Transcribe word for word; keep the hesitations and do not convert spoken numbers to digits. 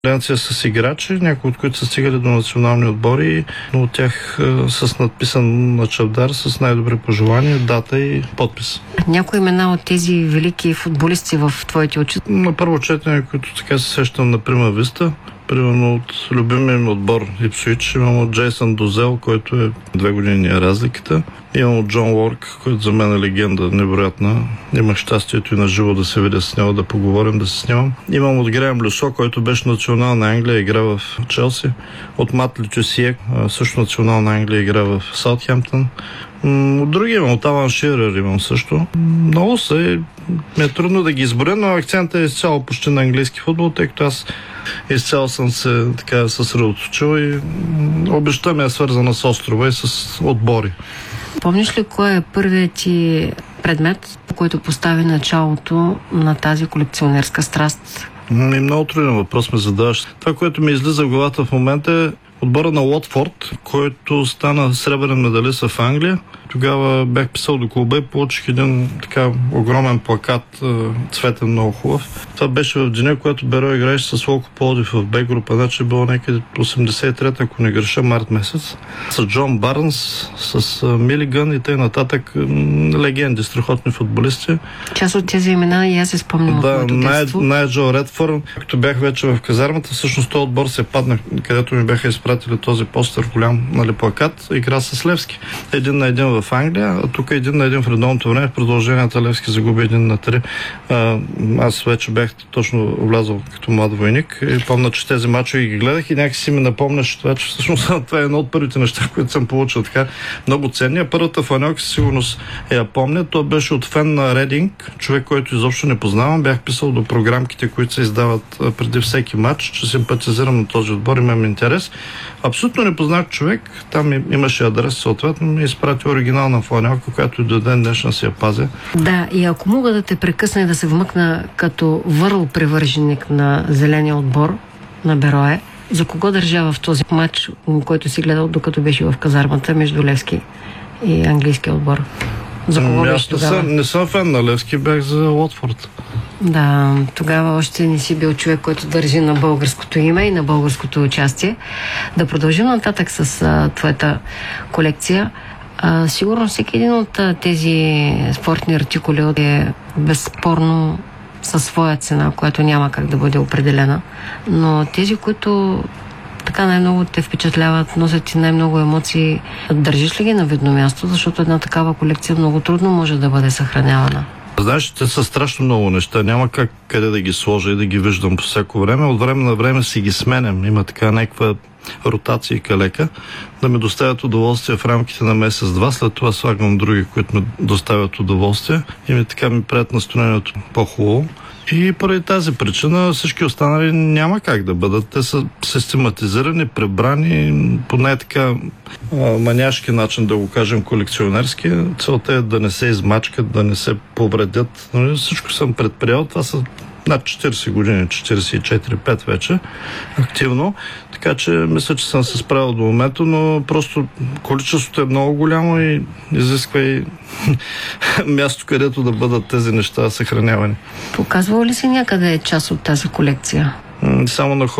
Ленция с играчи, някои от които са стигали до национални отбори, но от тях е, с надписан на чавдар с най-добри пожелания, дата и подпис. Някои имена от тези велики футболисти в твоите очи? На първо четене, които така се сещам на Прима Виста, примерно от любимия ми отбор Ипсуич, имам от Джейсън Дозел, който е две години е разликата. Имам от Джон Уорк, който за мен е легенда, невероятна. Имах щастието и на живо да се видя с него, да поговорим, да се снимам. Имам от Греъм Люсо, който беше национална Англия, игра в Челси. От Мат Летюсие, също национална Англия, игра в Саутхемптън. От други имам, от Алан Ширер имам също. Много са и ми е трудно да ги изборя, но акцентът е изцяло почти на английски футбол, тъй като аз изцяло съм се така съсредоточил и обичта ми е свързана с острова и с отбори. Помниш ли кой е първият ти предмет, по който постави началото на тази колекционерска страст? И много труден въпрос ме задаваш. Това, което ми излиза в главата в момента е отбора на Уотфорд, който стана сребърен медалист в Англия. Тогава бях писал до клуба и получих един така огромен плакат, цветен, много хубав. Това беше в деня, когато Беро играеше с Локо Пловдив в Б група, значи било някъде осемдесет и трета, ако не греша, март месец. С Джон Барнс, с Милиган и т.н. легенди, страхотни футболисти. Част от тези имена и аз се спомням да, от моето детство. Найджел Редфърн. Като бях вече в казармата, всъщност този отбор се падна, където ми бяха изпратили този постер, голям, нали, плакат, игра с Левски. Един на един в Англия, а тук един на един в редовното време. В продълженията Левски загуби един на три. А, аз вече бях точно влязъл като млад войник и помня, че тези мачове ги гледах и някакси ми напомняш това, че всъщност това е едно от първите неща, които съм получил така много ценни. Първата фанелка със сигурност я помня. Той беше от фен на Рединг, човек, който изобщо не познавам. Бях писал до програмките, които се издават преди всеки матч, че симпатизирам на този отбор, имам интерес. Абсолютно непознат човек, там имаше адрес, съответно ми изпрати оригинална фланелка, която до ден днешна си я пазя. Да, и ако мога да те прекъсна и да се вмъкна като върл привърженик на зеления отбор на Берое, за кого държа в този матч, който си гледал докато беше в казармата между Левски и английския отбор? За кого беше тогава? Не съм, не съм фен на Левски, бях за Уотфорд. Да, тогава още не си бил човек, който държи на българското име и на българското участие. Да продължим нататък с а, твоята колекция. А, сигурно всеки един от а, тези спортни артикули е безспорно със своя цена, която няма как да бъде определена. Но тези, които така най-много те впечатляват, носят ти най-много емоции, държиш ли ги на видно място, защото една такава колекция много трудно може да бъде съхранявана? Знаеш, те са страшно много неща. Няма как къде да ги сложа и да ги виждам по всяко време. От време на време си ги сменям. Има така някаква ротация и калека, да ми доставят удоволствие в рамките на месец-два. След това слагам други, които ми доставят удоволствие и ми така ми правят настроението по-хубаво. И поради тази причина всички останали няма как да бъдат. Те са систематизирани, пребрани по най-така маняшки начин, да го кажем колекционерски. Целта е да не се измачкат, да не се повредят. Но всичко съм предприел. Това са над четирийсет години, четирийсет и четири пет вече, активно. Така че мисля, че съм се справил до момента, но просто количеството е много голямо и изисква и място, където да бъдат тези неща съхранявани. Показвало ли си някъде част от тази колекция? Само на